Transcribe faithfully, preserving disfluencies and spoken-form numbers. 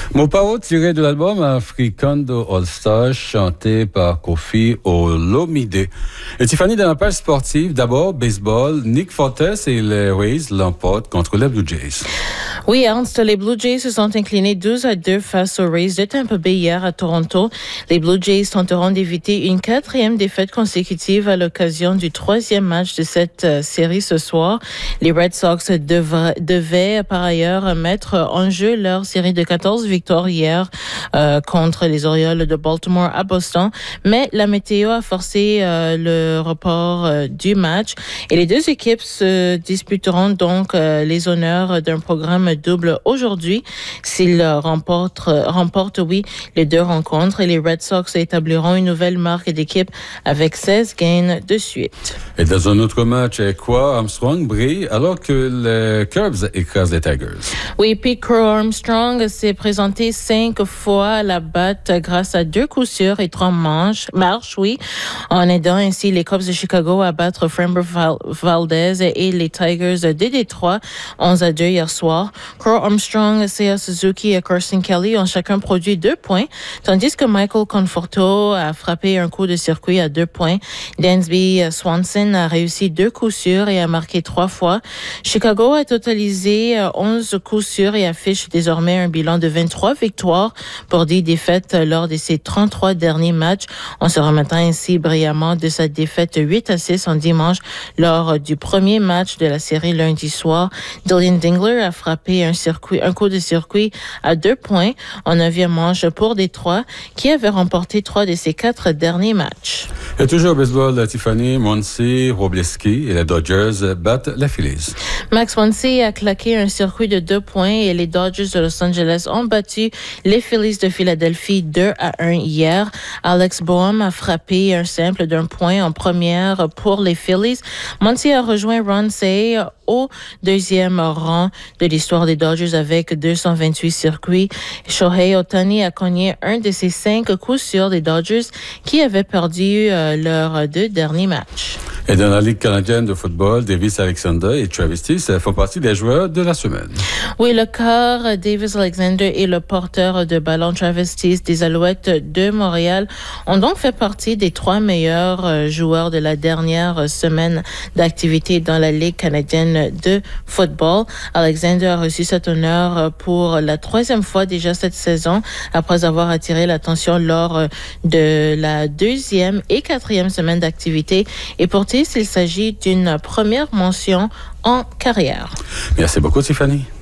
Mopao tiré de l'album Africando All Star chanté par Kofi Olomide. Et Tiffany, dans la page sportive, d'abord baseball, Nick Fortes et les Rays l'emportent contre les Blue Jays. Oui, Ernst, les Blue Jays se sont inclinés douze à deux face aux Rays de Tampa Bay hier à Toronto. Les Blue Jays tenteront d'éviter une quatrième défaite consécutive à l'occasion du troisième match de cette euh, série ce soir. Les Red Sox devra, devaient par ailleurs mettre en jeu leur série de quatorze victoires hier euh, contre les Orioles de Baltimore à Boston, mais la météo a forcé euh, le report euh, du match et les deux équipes se disputeront donc euh, les honneurs d'un programme double aujourd'hui. S'ils remportent, remportent, oui, les deux rencontres, et les Red Sox établiront une nouvelle marque d'équipe avec seize gains de suite. Et dans un autre match, quoi, Armstrong brille alors que les Cubs écrasent les Tigers. Oui, Pete Crow Armstrong s'est présenté cinq fois à la batte grâce à deux coups sûrs et trois manches, marches, oui, en aidant ainsi les Cubs de Chicago à battre Framber Valdez et les Tigers de Détroit onze à deux hier soir. Crow Armstrong, Seiya Suzuki et Carson Kelly ont chacun produit deux points, tandis que Michael Conforto a frappé un coup de circuit à deux points. Dansby Swanson a réussi deux coups sûrs et a marqué trois fois. Chicago a totalisé onze coups sûrs et affiche désormais un bilan de vingt-trois victoires pour dix défaites lors de ses trente-trois derniers matchs, en se remettant ainsi brillamment de sa défaite huit à six en dimanche lors du premier match de la série lundi soir. Dylan Dingler a frappé un circuit, un coup de circuit à deux points en neuvième manche pour Détroit, qui avait remporté trois de ses quatre derniers matchs. Et toujours au baseball, Tiffany, Muncy, Wroblewski et les Dodgers battent les Phillies. Max Muncy a claqué un circuit de deux points et les Dodgers de Los Angeles ont battu les Phillies de Philadelphie deux à un hier. Alex Boehm a frappé un simple d'un point en première pour les Phillies. Muncy a rejoint Ron Cey au deuxième rang de l'histoire des Dodgers avec deux cent vingt-huit circuits. Shohei Ohtani a cogné un de ses cinq coups sûrs des Dodgers qui avaient perdu euh, leurs deux derniers matchs. Et dans la Ligue canadienne de football, Davis Alexander et Travis Stice font partie des joueurs de la semaine. Oui, le quart Davis Alexander et le porteur de ballon Travis Stice des Alouettes de Montréal ont donc fait partie des trois meilleurs joueurs de la dernière semaine d'activité dans la Ligue canadienne de football. Alexander a reçu cet honneur pour la troisième fois déjà cette saison, après avoir attiré l'attention lors de la deuxième et quatrième semaine d'activité. Et pour Stice, il s'agit d'une première mention en carrière. Merci beaucoup, Tiffany.